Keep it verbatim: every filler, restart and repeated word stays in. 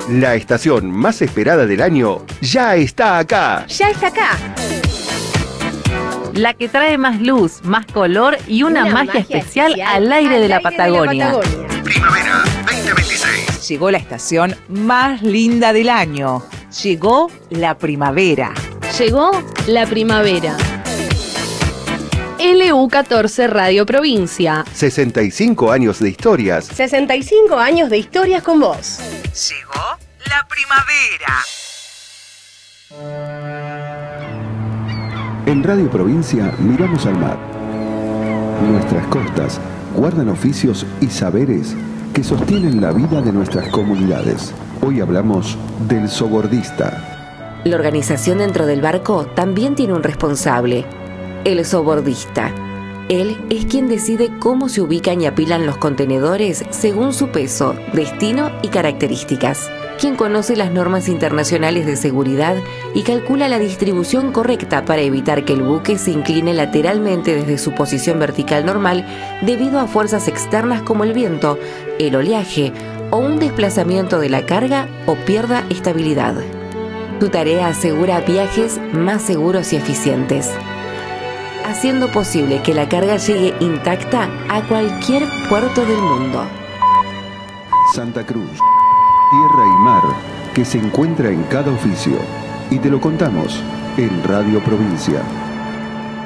La estación más esperada del año ya está acá. Ya está acá. La que trae más luz, más color y una, una magia, magia especial, especial al aire, al de, la aire de la Patagonia. Primavera veinte veintiséis. Llegó la estación más linda del año. Llegó la primavera. Llegó la primavera. L U catorce Radio Provincia. sesenta y cinco años de historias. sesenta y cinco años de historias con vos. Llegó la primavera. En Radio Provincia miramos al mar. Nuestras costas guardan oficios y saberes que sostienen la vida de nuestras comunidades. Hoy hablamos del sobordista. La organización dentro del barco también tiene un responsable, el sobordista. Él es quien decide cómo se ubican y apilan los contenedores según su peso, destino y características. Quien conoce las normas internacionales de seguridad y calcula la distribución correcta para evitar que el buque se incline lateralmente desde su posición vertical normal debido a fuerzas externas como el viento, el oleaje o un desplazamiento de la carga o pierda estabilidad. Tu tarea asegura viajes más seguros y eficientes, haciendo posible que la carga llegue intacta a cualquier puerto del mundo. Santa Cruz, tierra y mar que se encuentra en cada oficio. Y te lo contamos en Radio Provincia.